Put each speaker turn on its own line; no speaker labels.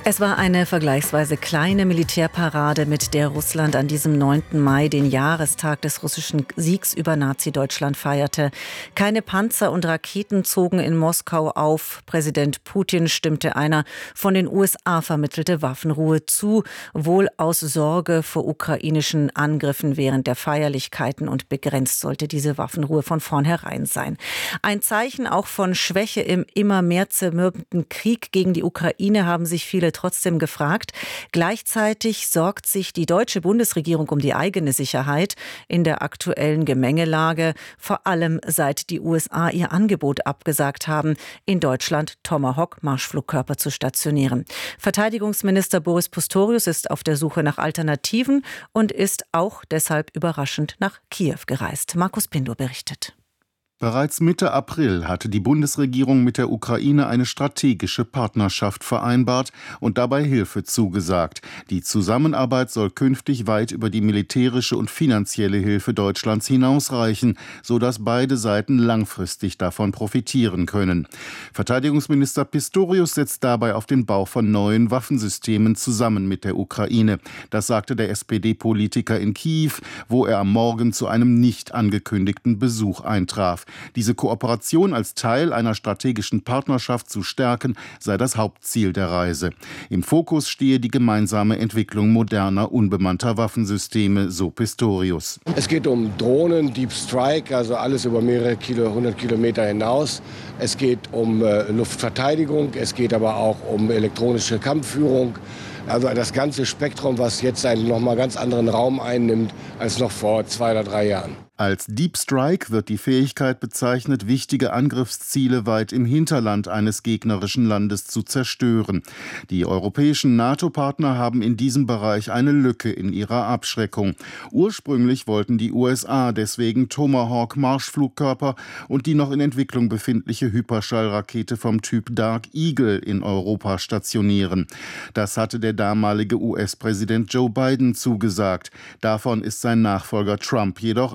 Es war eine vergleichsweise kleine Militärparade, mit der Russland an diesem 9. Mai den Jahrestag des russischen Siegs über Nazi-Deutschland feierte. Keine Panzer und Raketen zogen in Moskau auf. Präsident Putin stimmte einer von den USA vermittelte Waffenruhe zu, wohl aus Sorge vor ukrainischen Angriffen während der Feierlichkeiten, und begrenzt sollte diese Waffenruhe von vornherein sein. Ein Zeichen auch von Schwäche im immer mehr zermürbenden Krieg gegen die Ukraine, haben sich viele trotzdem gefragt. Gleichzeitig sorgt sich die deutsche Bundesregierung um die eigene Sicherheit in der aktuellen Gemengelage, vor allem seit die USA ihr Angebot abgesagt haben, in Deutschland Tomahawk-Marschflugkörper zu stationieren. Verteidigungsminister Boris Pistorius ist auf der Suche nach Alternativen und ist auch deshalb überraschend nach Kiew gereist. Markus Pindur berichtet.
Bereits Mitte April hatte die Bundesregierung mit der Ukraine eine strategische Partnerschaft vereinbart und dabei Hilfe zugesagt. Die Zusammenarbeit soll künftig weit über die militärische und finanzielle Hilfe Deutschlands hinausreichen, sodass beide Seiten langfristig davon profitieren können. Verteidigungsminister Pistorius setzt dabei auf den Bau von neuen Waffensystemen zusammen mit der Ukraine. Das sagte der SPD-Politiker in Kiew, wo er am Morgen zu einem nicht angekündigten Besuch eintraf. Diese Kooperation als Teil einer strategischen Partnerschaft zu stärken, sei das Hauptziel der Reise. Im Fokus stehe die gemeinsame Entwicklung moderner, unbemannter Waffensysteme, so Pistorius.
Es geht um Drohnen, Deep Strike, also alles über mehrere 100 Kilometer hinaus. Es geht um Luftverteidigung, es geht aber auch um elektronische Kampfführung. Also das ganze Spektrum, was jetzt einen noch mal ganz anderen Raum einnimmt als noch vor 2 oder 3 Jahren.
Als Deep Strike wird die Fähigkeit bezeichnet, wichtige Angriffsziele weit im Hinterland eines gegnerischen Landes zu zerstören. Die europäischen NATO-Partner haben in diesem Bereich eine Lücke in ihrer Abschreckung. Ursprünglich wollten die USA deswegen Tomahawk-Marschflugkörper und die noch in Entwicklung befindliche Hyperschallrakete vom Typ Dark Eagle in Europa stationieren. Das hatte der damalige US-Präsident Joe Biden zugesagt. Davon ist sein Nachfolger Trump jedoch